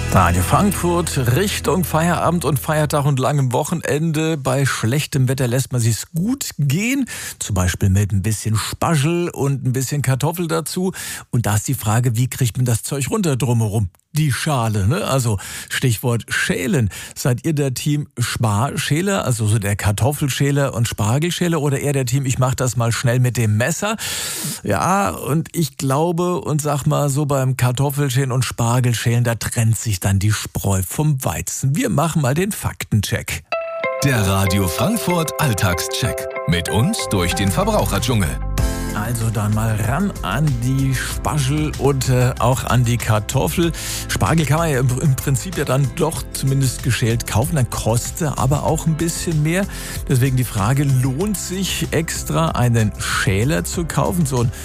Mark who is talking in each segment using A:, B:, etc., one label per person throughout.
A: Radio Frankfurt, Richtung Feierabend und Feiertag und langem Wochenende. Bei schlechtem Wetter lässt man sich's gut gehen. Zum Beispiel mit ein bisschen Spargel und ein bisschen Kartoffel dazu. Und da ist die Frage, wie kriegt man das Zeug runter drumherum? Die Schale, ne? Also Stichwort Schälen. Seid ihr der Team Sparschäler, also so der Kartoffelschäler und Spargelschäler, oder eher der Team, ich mach das mal schnell mit dem Messer? Ja, und ich glaube und sag mal so, beim Kartoffelschälen und Spargelschälen, da trennt sich dann die Spreu vom Weizen. Wir machen mal den Faktencheck.
B: Der Radio Frankfurt Alltagscheck. Mit uns durch den Verbraucherdschungel.
A: Also dann mal ran an die Spargel und auch an die Kartoffel. Spargel kann man ja im Prinzip ja dann doch zumindest geschält kaufen, dann kostet aber auch ein bisschen mehr. Deswegen die Frage, lohnt sich extra einen Schäler zu kaufen?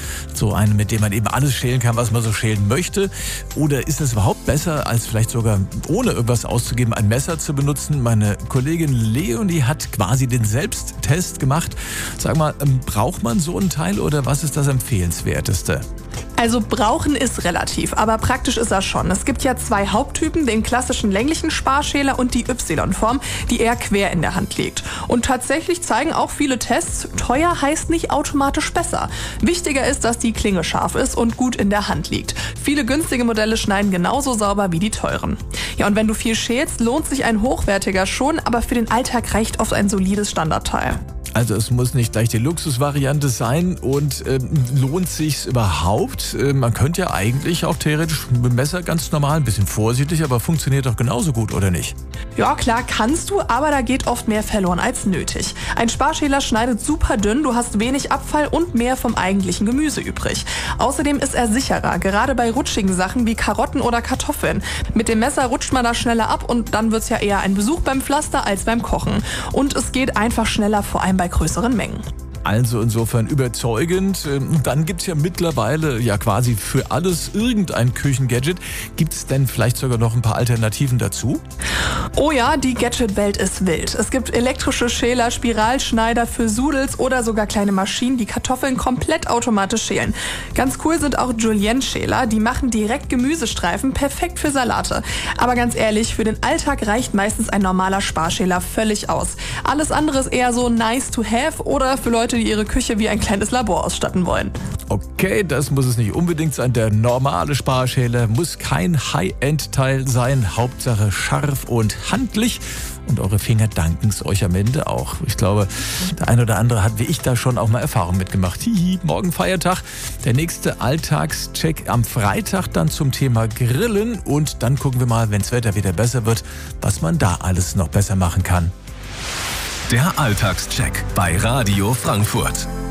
A: So einen, mit dem man eben alles schälen kann, was man so schälen möchte? Oder ist es überhaupt besser, als vielleicht sogar ohne irgendwas auszugeben, ein Messer zu benutzen? Meine Kollegin Leonie hat quasi den Selbsttest gemacht. Sag mal, braucht man so einen Teil oder was ist das Empfehlenswerteste?
C: Also brauchen ist relativ, aber praktisch ist er schon. Es gibt ja zwei Haupttypen, den klassischen länglichen Sparschäler und die Y-Form, die eher quer in der Hand liegt. Und tatsächlich zeigen auch viele Tests, teuer heißt nicht automatisch besser. Wichtiger ist, dass die Klinge scharf ist und gut in der Hand liegt. Viele günstige Modelle schneiden genauso sauber wie die teuren. Ja, und wenn du viel schälst, lohnt sich ein hochwertiger schon, aber für den Alltag reicht oft ein solides Standardteil.
A: Also es muss nicht gleich die Luxusvariante sein und lohnt sich's überhaupt? Man könnte ja eigentlich auch theoretisch mit dem Messer ganz normal, ein bisschen vorsichtig, aber funktioniert doch genauso gut, oder nicht?
C: Ja, klar kannst du, aber da geht oft mehr verloren als nötig. Ein Sparschäler schneidet super dünn, du hast wenig Abfall und mehr vom eigentlichen Gemüse übrig. Außerdem ist er sicherer, gerade bei rutschigen Sachen wie Karotten oder Kartoffeln. Mit dem Messer rutscht man da schneller ab und dann wird's ja eher ein Besuch beim Pflaster als beim Kochen. Und es geht einfach schneller, vor allem bei größeren Mengen.
A: Also insofern überzeugend. Dann gibt's ja mittlerweile ja quasi für alles irgendein Küchengadget. Gibt's denn vielleicht sogar noch ein paar Alternativen dazu?
C: Oh ja, die Gadget-Welt ist wild. Es gibt elektrische Schäler, Spiralschneider für Sudels oder sogar kleine Maschinen, die Kartoffeln komplett automatisch schälen. Ganz cool sind auch Julienne-Schäler, die machen direkt Gemüsestreifen, perfekt für Salate. Aber ganz ehrlich, für den Alltag reicht meistens ein normaler Sparschäler völlig aus. Alles andere ist eher so nice to have oder für Leute, die ihre Küche wie ein kleines Labor ausstatten wollen.
A: Okay, das muss es nicht unbedingt sein. Der normale Sparschäler muss kein High-End-Teil sein. Hauptsache scharf und handlich. Und eure Finger danken es euch am Ende auch. Ich glaube, der ein oder andere hat wie ich da schon auch mal Erfahrung mitgemacht. Hihi, morgen Feiertag. Der nächste Alltagscheck am Freitag dann zum Thema Grillen. Und dann gucken wir mal, wenn das Wetter wieder besser wird, was man da alles noch besser machen kann.
B: Der Alltagscheck bei Radio Frankfurt.